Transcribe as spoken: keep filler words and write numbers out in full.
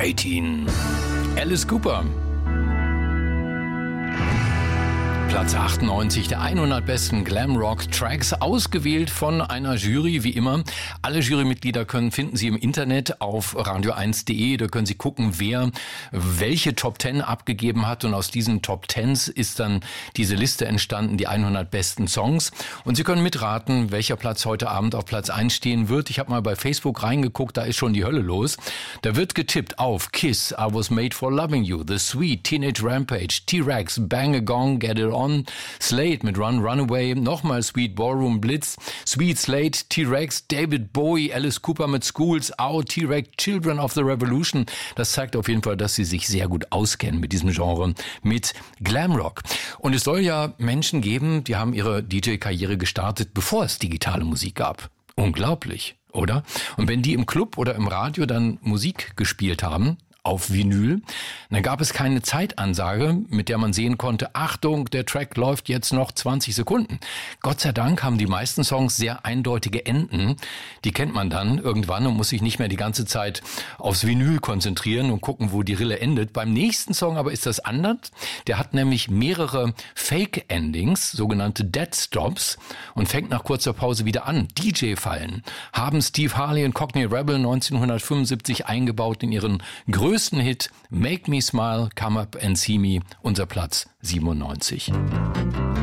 achtzehn. Alice Cooper. Platz achtundneunzig der hundert besten Glam-Rock-Tracks, ausgewählt von einer Jury, wie immer. Alle Jurymitglieder können finden Sie im Internet auf radio eins punkt de. Da können Sie gucken, wer welche Top zehn abgegeben hat. Und aus diesen Top zehn ist dann diese Liste entstanden, die hundert besten Songs. Und Sie können mitraten, welcher Platz heute Abend auf Platz eins stehen wird. Ich habe mal bei Facebook reingeguckt, da ist schon die Hölle los. Da wird getippt auf Kiss, I Was Made for Loving You, The Sweet, Teenage Rampage, T-Rex, Bang a Gong, Get It On, Slade mit Run Runaway, nochmal Sweet, Ballroom Blitz, Sweet, Slade, T-Rex, David Bowie, Alice Cooper mit Schools Out, T-Rex, Children of the Revolution. Das zeigt auf jeden Fall, dass sie sich sehr gut auskennen mit diesem Genre, mit Glamrock. Und es soll ja Menschen geben, die haben ihre D J-Karriere gestartet, bevor es digitale Musik gab. Unglaublich, oder? Und wenn die im Club oder im Radio dann Musik gespielt haben, auf Vinyl, dann gab es keine Zeitansage, mit der man sehen konnte, Achtung, der Track läuft jetzt noch zwanzig Sekunden. Gott sei Dank haben die meisten Songs sehr eindeutige Enden. Die kennt man dann irgendwann und muss sich nicht mehr die ganze Zeit aufs Vinyl konzentrieren und gucken, wo die Rille endet. Beim nächsten Song aber ist das anders. Der hat nämlich mehrere Fake-Endings, sogenannte Dead Stops, und fängt nach kurzer Pause wieder an. D J-Fallen haben Steve Harley und Cockney Rebel neunzehnhundertfünfundsiebzig eingebaut in ihren größten größten Hit Make Me Smile, Come Up and See Me, unser Platz siebenundneunzig.